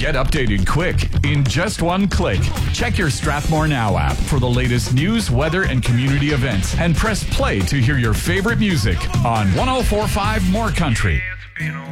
Get updated quick in just one click. Check your Strathmore Now app for the latest news, weather, and community events, and press play to hear your favorite music on 104.5 More Country.